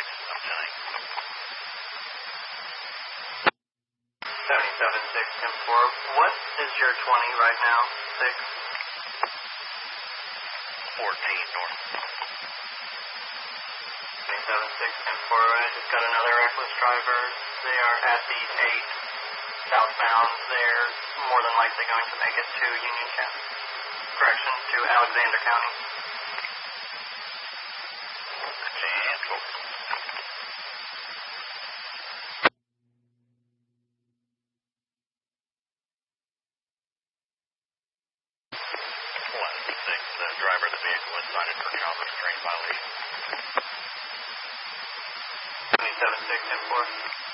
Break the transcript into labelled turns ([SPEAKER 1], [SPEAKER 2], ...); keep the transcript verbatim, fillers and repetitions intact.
[SPEAKER 1] six, I'm turning.
[SPEAKER 2] seventy-seven six, ten four. What is your twenty right now? six?
[SPEAKER 1] fourteen north.
[SPEAKER 2] seventy-seven six, ten four. I just got another reckless driver. They are at the eight southbound. They're more than likely going to make it to Union County. Correction, to Alexander County.
[SPEAKER 1] ten four. one six, the driver of the vehicle is cited for child restraint violation.
[SPEAKER 2] seventy-seven six, ten four.